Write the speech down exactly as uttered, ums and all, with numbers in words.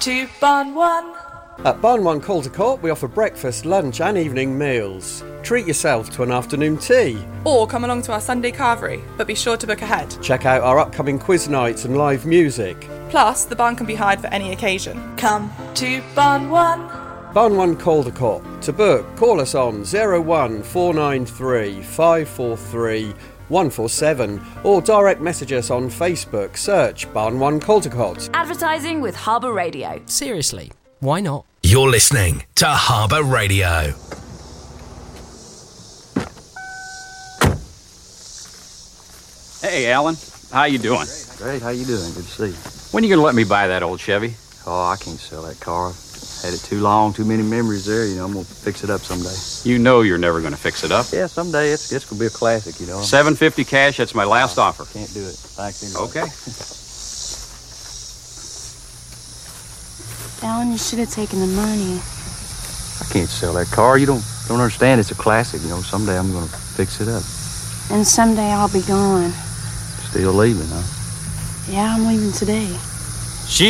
to Barn One. At Barn One Caldecott, we offer breakfast, lunch and evening meals. Treat yourself to an afternoon tea. Or come along to our Sunday carvery, but be sure to book ahead. Check out our upcoming quiz nights and live music. Plus, the barn can be hired for any occasion. Come to Barn One. Barn One Caldecott. To book, call us on oh one four nine three five four three one four seven or direct message us on Facebook. Search Barn One Caldecott. Advertising with Harbour Radio. Seriously, why not? You're listening to Harbour Radio. Hey, Alan. How you doing? Great. How you doing? Good to see you. When are you going to let me buy that old Chevy? Oh, I can't sell that car. Had it too long, too many memories there. You know, I'm going to fix it up someday. You know you're never going to fix it up. Yeah, someday it's, it's going to be a classic, you know. seven fifty cash, that's my last oh, offer. Can't do it. Thanks anyway. Okay. Alan, you should have taken the money. I can't sell that car. You don't don't understand. It's a classic. You know, someday I'm going to fix it up. And someday I'll be gone. Still leaving, huh? Yeah, I'm leaving today.